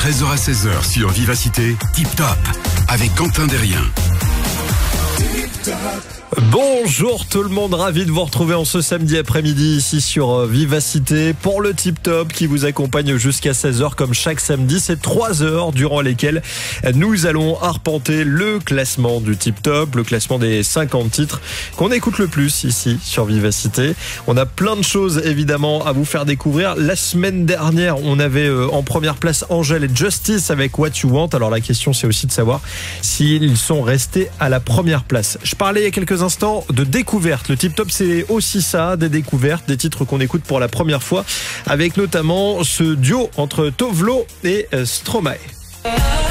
13h à 16h sur Vivacité, Tip Top, avec Quentin Derrien. Bonjour tout le monde, ravi de vous retrouver en ce samedi après-midi ici sur Vivacité pour le Tip Top qui vous accompagne jusqu'à 16h comme chaque samedi. C'est 3 heures durant lesquelles nous allons arpenter le classement du Tip Top, le classement des 50 titres qu'on écoute le plus ici sur Vivacité. On a plein de choses évidemment à vous faire découvrir. La semaine dernière, on avait en première place Angèle et Justice avec What You Want. Alors la question c'est aussi de savoir s'ils sont restés à la première place. Je parlais il y a quelques instants de découverte. Le Tip Top, c'est aussi ça, des découvertes, des titres qu'on écoute pour la première fois, avec notamment ce duo entre Tove Lo et Stromae.